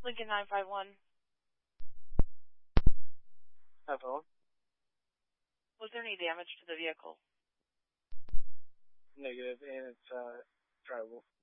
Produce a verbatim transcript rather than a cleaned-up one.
Lincoln nine five one. Hello. Was there any damage to the vehicle? Negative, and it's uh, drivable.